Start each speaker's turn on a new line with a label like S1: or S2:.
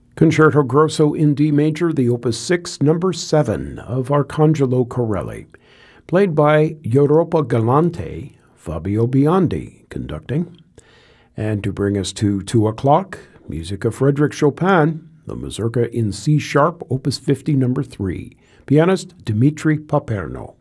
S1: Concerto Grosso in D major, the Opus 6, number 7 of Arcangelo Corelli, played by Europa Galante, Fabio Biondi conducting. And to bring us to 2 o'clock, music of Frédéric Chopin, the Mazurka in C sharp, Opus 50, number 3, pianist Dimitri Paperno.